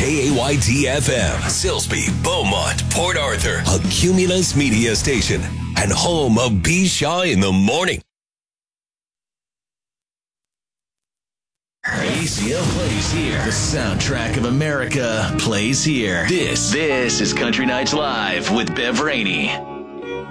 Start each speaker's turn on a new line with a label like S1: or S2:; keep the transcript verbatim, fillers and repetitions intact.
S1: K A Y T F M, Silsbee, Beaumont, Port Arthur, a Cumulus media station, and home of B. Shaw in the Morning.
S2: A C L plays here. The soundtrack of America plays here. This, this is Country Nights Live with Bev Rainey.